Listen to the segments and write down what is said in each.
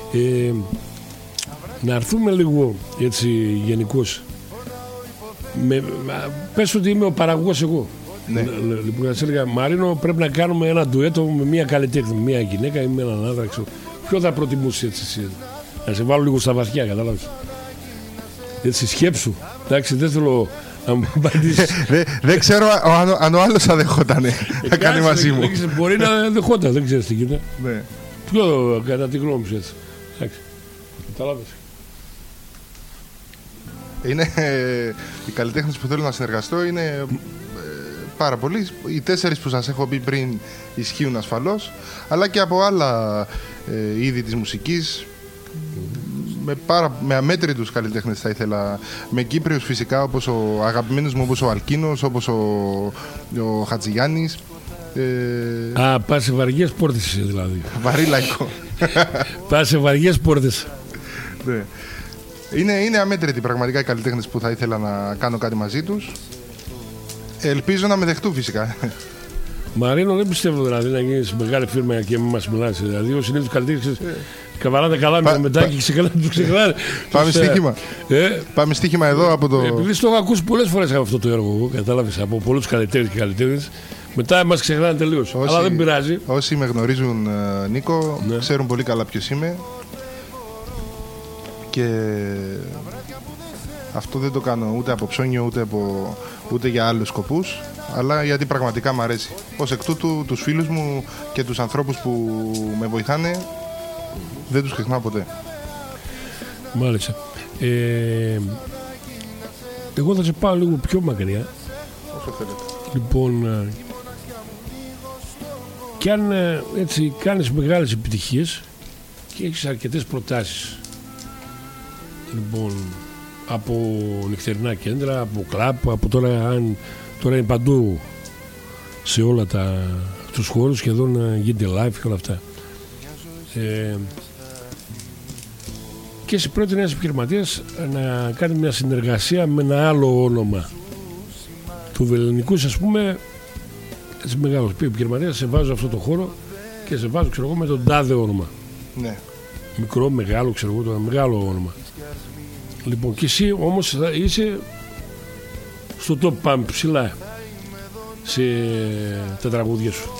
Να έρθουμε λίγο έτσι γενικώς. Πες ότι είμαι ο παραγωγός εγώ. Ναι. Λοιπόν, να σε έλεγα, Μαρίνο, πρέπει να κάνουμε ένα ντουέτο με μια καλλιτέχνη, μια γυναίκα ή με έναν άντρα. Ποιο θα προτιμούσε έτσι εσύ? Να σε βάλω λίγο στα βαθιά, κατάλαβες. Έτσι σκέψου. Εντάξει, δεν θέλω να μου απαντήσεις. Δεν ξέρω αν ο άλλος θα δεχόταν να κάνει μαζί μου. Μπορεί να δεχόταν, δεν ξέρεις τι γίνεται. Ναι. Ποιο κατά τη γνώμη σου έτσι? Εντάξει, κατάλαβες. Είναι οι καλλιτέχνες που θέλω να συνεργαστώ είναι πάρα πολλοί. Οι 4 που σας έχω πει πριν ισχύουν ασφαλώς, αλλά και από άλλα είδη της μουσικής. Με αμέτρητους καλλιτέχνες θα ήθελα. Με Κύπριους φυσικά, όπως ο αγαπημένος μου, όπως ο Αλκίνος, όπως ο Χατζηγιάννης. Πας σε βαριές πόρτες δηλαδή. Βαρύ λαϊκό. Πας σε βαριές πόρτες. Ναι. Είναι αμέτρητοι πραγματικά οι καλλιτέχνες που θα ήθελα να κάνω κάτι μαζί τους. Ελπίζω να με δεχτούν φυσικά. Μαρίνο, δεν πιστεύω δηλαδή να γίνεις μεγάλη φίρμα και μην μας μιλάς. Δηλαδή, ο συνήθως καλλιτέχνες καβαλάτε καλά με μετά και τους ξεχνάνε. Πάμε στοίχημα. Πάμε στοίχημα εδώ από το. Επειδή το έχω ακούσει πολλές φορές από αυτό το έργο, κατάλαβες, από πολλούς καλλιτέχνες και καλλιτέχνες. Μετά μας ξεχνάνε τελείως. Αλλά δεν πειράζει. Όσοι με γνωρίζουν, Νίκο, ξέρουν πολύ καλά ποιος είμαι. Και αυτό δεν το κάνω ούτε από ψώνιο ούτε για άλλους σκοπούς, αλλά γιατί πραγματικά μου αρέσει. Ως εκ τούτου τους φίλους μου και τους ανθρώπους που με βοηθάνε δεν τους ξεχνάω ποτέ. Μάλιστα. Εγώ θα σε πάω λίγο πιο μακριά. Όσο θέλετε. Λοιπόν, κι αν έτσι κάνεις μεγάλες επιτυχίες και έχεις αρκετές προτάσεις, λοιπόν, από νυχτερινά κέντρα, από κλαπ, από τώρα είναι παντού σε όλα τους χώρους σχεδόν γίνεται live και όλα αυτά. Και σε πρώτη ένας επιχειρηματίας να κάνει μια συνεργασία με ένα άλλο όνομα του βεληνικούς, ας πούμε, έτσι μεγάλος επιχειρηματίας, σε βάζω αυτό το χώρο και σε βάζω, ξέρω εγώ, με τον τάδε όνομα. Ναι. Μικρό, μεγάλο, ξέρω εγώ, το μεγάλο όνομα. Λοιπόν, και εσύ όμως θα είσαι στο top, πάμε ψηλά σε τα τραγούδια σου.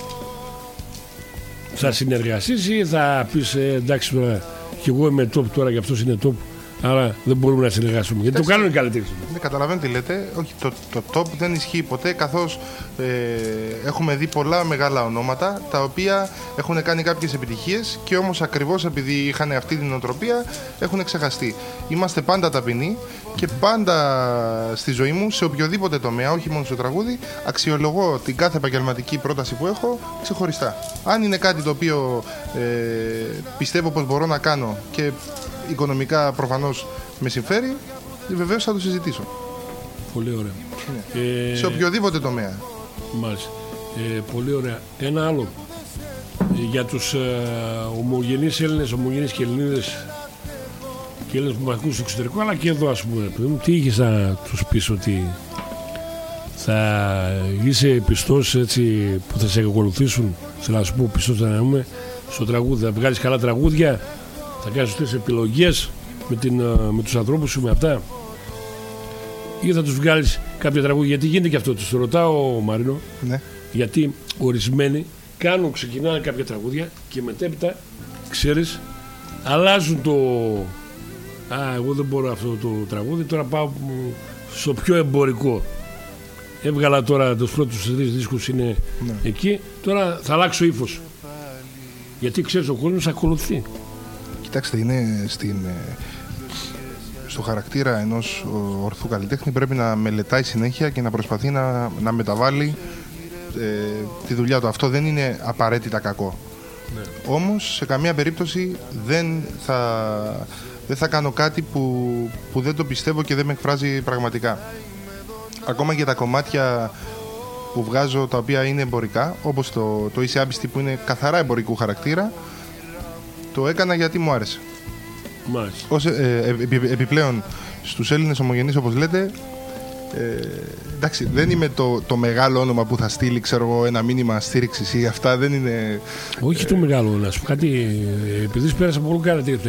Θα συνεργαστείς ή θα πεις εντάξει τώρα και εγώ είμαι top τώρα και αυτός είναι top, άρα δεν μπορούμε να συνεργαστούμε? Γιατί το κάνουν οι καλλιτέχνες. Ναι, καταλαβαίνω τι λέτε. Όχι, το top δεν ισχύει ποτέ, καθώς έχουμε δει πολλά μεγάλα ονόματα τα οποία έχουν κάνει κάποιες επιτυχίες και όμως ακριβώς επειδή είχαν αυτή την νοοτροπία έχουν ξεχαστεί. Είμαστε πάντα ταπεινοί και πάντα στη ζωή μου, σε οποιοδήποτε τομέα, όχι μόνο στο τραγούδι, αξιολογώ την κάθε επαγγελματική πρόταση που έχω ξεχωριστά. Αν είναι κάτι το οποίο πιστεύω πως μπορώ να κάνω και οικονομικά προφανώς με συμφέρει, βεβαίως θα το συζητήσω. Πολύ ωραία. Ναι. Σε οποιοδήποτε τομέα. Μάλιστα. Πολύ ωραία. Ένα άλλο. Για τους ομογενείς Έλληνες, ομογενείς και Ελληνίδες και Έλληνες που μας ακούν στο εξωτερικό, αλλά και εδώ, ας πούμε, τι είχες να τους πεις ότι θα είσαι πιστός έτσι που θα σε ακολουθήσουν? Θέλω να σου πω πιστός να είμαι στο τραγούδι, θα βγάλεις καλά τραγούδια, θα κάνεις σωστές επιλογές με τους ανθρώπους σου, με αυτά, ή θα τους βγάλεις κάποια τραγούδια? Γιατί γίνεται και αυτό, τους το ρωτάω, Μαρίνο. Ναι. Γιατί ορισμένοι ξεκινάνε κάποια τραγούδια και μετέπειτα, ξέρεις, αλλάζουν το εγώ δεν μπορώ αυτό το τραγούδι, τώρα πάω στο πιο εμπορικό. Έβγαλα τώρα τους πρώτους 3 δίσκους, είναι εκεί, τώρα θα αλλάξω ύφος. Γιατί ξέρεις, ο κόσμος ακολουθεί. Κοιτάξτε, είναι στο χαρακτήρα ενός ορθού καλλιτέχνη, πρέπει να μελετάει συνέχεια και να προσπαθεί να μεταβάλει τη δουλειά του. Αυτό δεν είναι απαραίτητα κακό. Ναι. Όμως σε καμία περίπτωση δεν θα κάνω κάτι που δεν το πιστεύω και δεν με εκφράζει πραγματικά. Ακόμα και τα κομμάτια που βγάζω, τα οποία είναι εμπορικά, όπως το Είσαι Άμπιστη που είναι καθαρά εμπορικού χαρακτήρα, το έκανα γιατί μου άρεσε. Επιπλέον στους Έλληνες ομογενείς, όπως λέτε, εντάξει, δεν είμαι το μεγάλο όνομα που θα στείλει, ξέρω εγώ, ένα μήνυμα στήριξης ή αυτά, δεν είναι. Όχι το μεγάλο, να σου πω κάτι, επειδή πέρασα από πολύ καλά